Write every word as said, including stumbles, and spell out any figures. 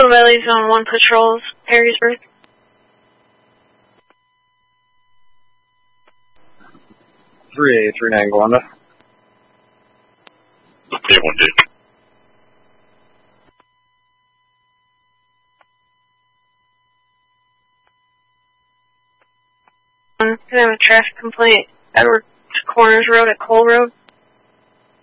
Valley Zone one patrols, Perrysburg. three eight three nine, Glenda. Okay, one D. Um, I have a traffic complaint. Edward Corners Road at Cole Road.